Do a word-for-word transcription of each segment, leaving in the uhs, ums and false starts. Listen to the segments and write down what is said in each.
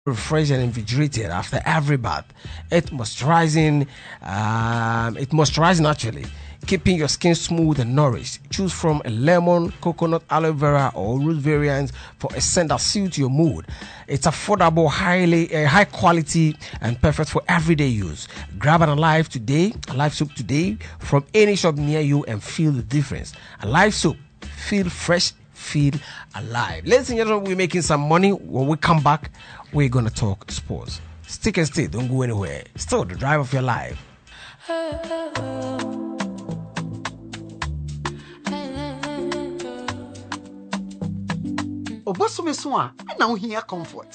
refreshed and invigorated after every bath. It moisturizing, um, it moisturizing actually, keeping your skin smooth and nourished. Choose from a lemon, coconut, aloe vera, or root variants for a scent that suits your mood. It's affordable, highly uh, high quality, and perfect for everyday use. Grab an Alive today, Alive soap today from any shop near you and feel the difference. Alive soap, feel fresh, feel alive. Ladies and gentlemen, we're making some money. When we come back, we're gonna talk sports. Stick and stay, don't go anywhere. Still the drive of your life. Obosome so a na wo hia comfort.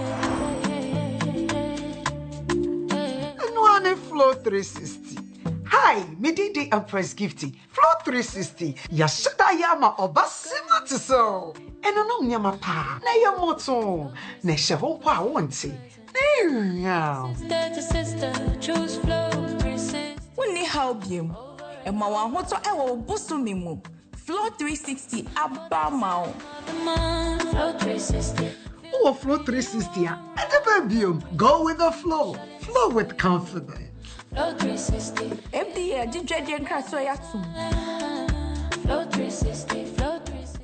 Eno ane Flow three sixty. Hi, me D Empress Gifty. Flow three sixty. Ya shada yama obasima to so. Eno no nyama pa. Na ye moto. Na sheho kwa wonti. Yeah. Sister, choose Flow three sixty. Woni how biem. E ma wan hoto e wo bosome mu. Flow three sixty abamao. Flow three sixty. Oh, Flow three sixty. Go with the flow. Flow with confidence. Flow three sixty. M D A Jijedi Nkraso Yatu. Flow three sixty. Flow three sixty.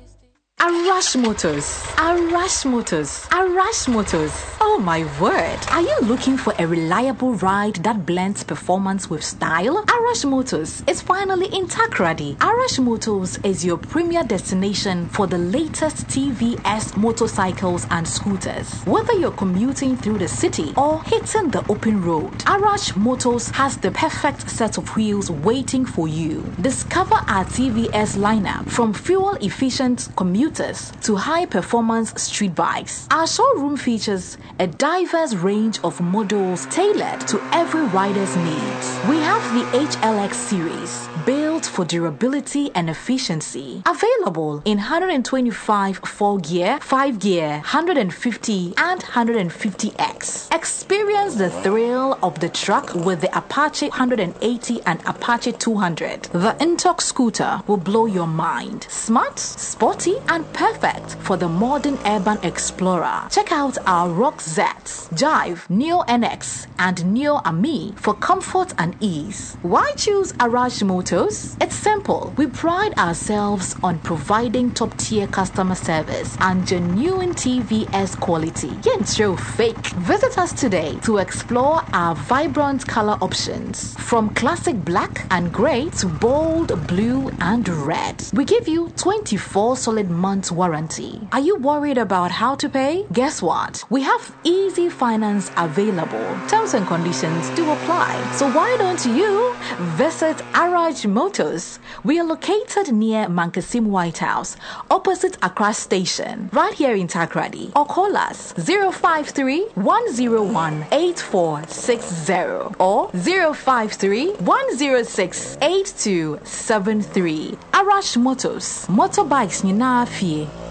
Arash Motors, Arash Motors, Arash Motors. Oh my word. Are you looking for a reliable ride that blends performance with style? Arash Motors is finally in Takoradi. Arash Motors is your premier destination for the latest T V S motorcycles and scooters. Whether you're commuting through the city or hitting the open road, Arash Motors has the perfect set of wheels waiting for you. Discover our T V S lineup from fuel-efficient commuters to high-performance street bikes. Our showroom features a diverse range of models tailored to every rider's needs. We have the H L X series, built for durability and efficiency. Available in one twenty-five four-gear, five-gear, one fifty, and one fifty X. Experience the thrill of the truck with the Apache one eighty and Apache two hundred. The Intox scooter will blow your mind. Smart, sporty, and perfect for the modern urban explorer. Check out our Rock Z, Jive, Neo N X, and Neo Ami for comfort and ease. Why choose Arash Motors? It's simple. We pride ourselves on providing top-tier customer service and genuine T V S quality. Yet show fake. Visit us today to explore our vibrant color options, from classic black and gray to bold blue and red. We give you twenty-four solid months warranty. Are you worried about how to pay? Guess what? We have easy finance available. Terms and conditions do apply. So why don't you visit Arash Motors? We are located near Mankasim White House, opposite Accra Station, right here in Takoradi. Or call us zero five three, one zero one, eight four six zero or zero five three, one zero six, eight two seven three. Arash Motors. Motorbikes ni na fie.